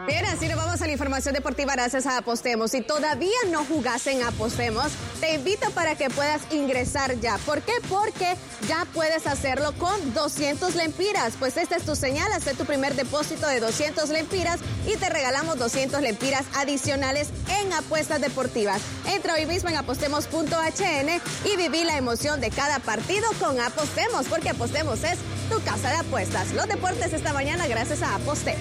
Bien, así nos vamos a la información deportiva gracias a Apostemos. Si todavía no jugás en Apostemos, te invito para que puedas ingresar ya. ¿Por qué? Porque ya puedes hacerlo con 200 lempiras. Pues esta es tu señal, haz tu primer depósito de 200 lempiras y te regalamos 200 lempiras adicionales en apuestas deportivas. Entra hoy mismo en apostemos.hn y viví la emoción de cada partido con Apostemos, porque Apostemos es tu casa de apuestas. Los deportes esta mañana gracias a Apostemos.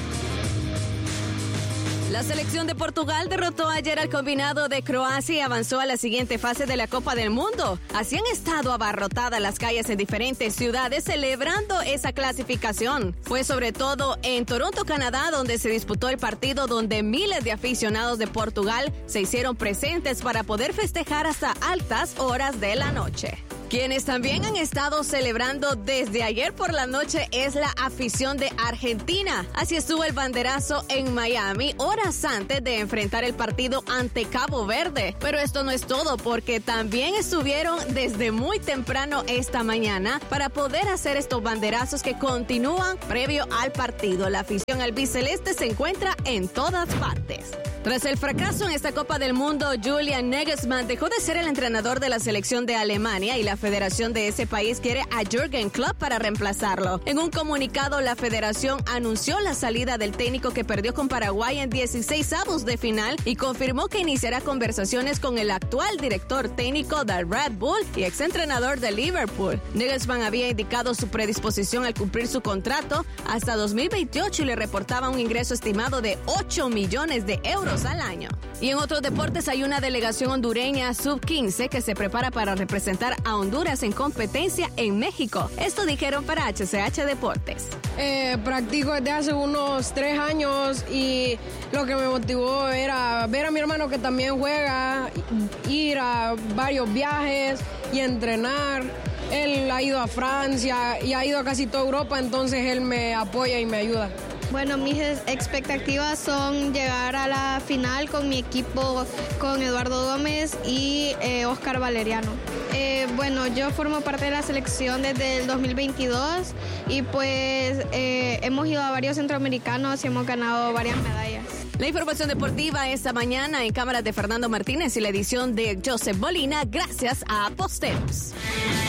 La selección de Portugal derrotó ayer al combinado de Croacia y avanzó a la siguiente fase de la Copa del Mundo. Así han estado abarrotadas las calles en diferentes ciudades celebrando esa clasificación. Fue sobre todo en Toronto, Canadá, donde se disputó el partido donde miles de aficionados de Portugal se hicieron presentes para poder festejar hasta altas horas de la noche. Quienes también han estado celebrando desde ayer por la noche es la afición de Argentina. Así estuvo el banderazo en Miami horas antes de enfrentar el partido ante Cabo Verde. Pero esto no es todo, porque también estuvieron desde muy temprano esta mañana para poder hacer estos banderazos que continúan previo al partido. La afición albiceleste se encuentra en todas partes. Tras el fracaso en esta Copa del Mundo, Julian Nagelsmann dejó de ser el entrenador de la selección de Alemania y la federación de ese país quiere a Jürgen Klopp para reemplazarlo. En un comunicado, la federación anunció la salida del técnico que perdió con Paraguay en 16avos de final y confirmó que iniciará conversaciones con el actual director técnico de Red Bull y exentrenador de Liverpool. Nagelsmann había indicado su predisposición al cumplir su contrato hasta 2028 y le reportaba un ingreso estimado de 8 millones de euros al año. Y en otros deportes hay una delegación hondureña sub-15 que se prepara para representar a Honduras en competencia en México. Esto dijeron para HCH Deportes. Practico desde hace unos 3 años y lo que me motivó era ver a mi hermano que también juega, ir a varios viajes y entrenar. Él ha ido a Francia y ha ido a casi toda Europa, entonces él me apoya y me ayuda. Bueno, mis expectativas son llegar a la final con mi equipo, con Eduardo Gómez y Oscar Valeriano. Bueno, yo formo parte de la selección desde el 2022 y pues hemos ido a varios centroamericanos y hemos ganado varias medallas. La información deportiva esta mañana en cámaras de Fernando Martínez y la edición de Joseph Molina, gracias a Apostemos.